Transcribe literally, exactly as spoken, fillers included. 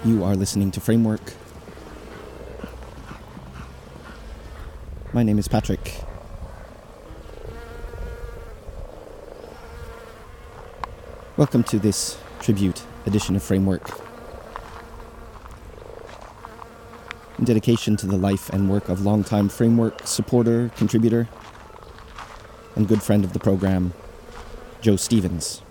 You are listening to Framework. My name is Patrick. Welcome to this tribute edition of Framework. In dedication to the life and work of longtime Framework supporter, contributor, and good friend of the program, Joe Stevens.